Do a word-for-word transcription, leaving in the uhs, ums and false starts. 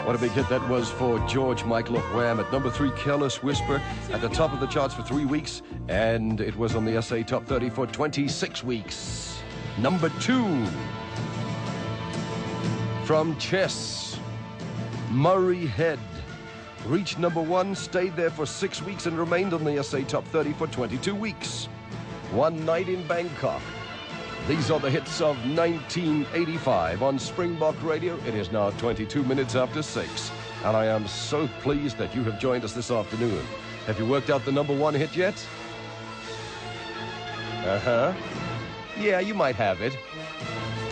What a big hit that was for George Michael of Wham! At number three, Careless Whisper, at the top of the charts for three weeks, and it was on the S A Top thirty for twenty-six weeks. Number two, from Chess, Murray Head, reached number one, stayed there for six weeks, and remained on the S A Top thirty for twenty-two weeks. One Night in Bangkok. These are the hits of nineteen eighty-five on Springbok Radio. It is now twenty-two minutes after six, and I am so pleased that you have joined us this afternoon. Have you worked out the number one hit yet? Uh-huh. Yeah, you might have it.